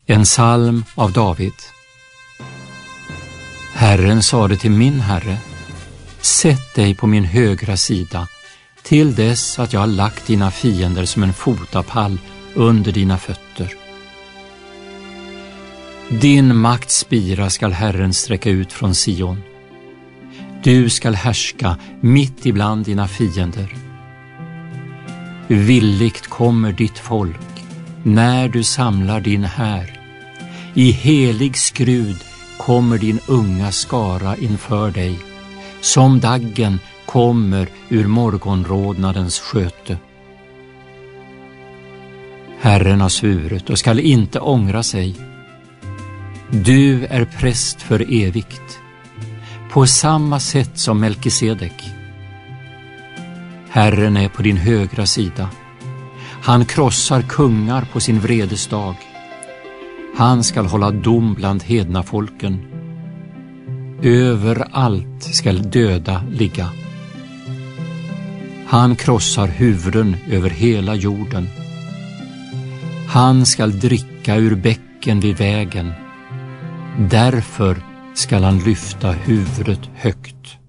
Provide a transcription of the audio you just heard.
En psalm av David. Herren sade till min Herre: sätt dig på min högra sida, till dess att jag har lagt dina fiender som en fotapall under dina fötter. Din maktspira skall Herren sträcka ut från Sion. Du skall härska mitt ibland dina fiender. Villigt kommer ditt folk när du samlar din här. I helig skrud kommer din unga skara inför dig, som daggen kommer ur morgonrodnadens sköte. Herren har svurit och skall inte ångra sig. Du är präst för evigt, på samma sätt som Melkisedek. Herren är på din högra sida. Han krossar kungar på sin vredesdag. Han skall hålla dom bland hedna folken. Överallt skall döda ligga. Han krossar huvuden över hela jorden. Han skall dricka ur bäcken vid vägen. Därför skall han lyfta huvudet högt.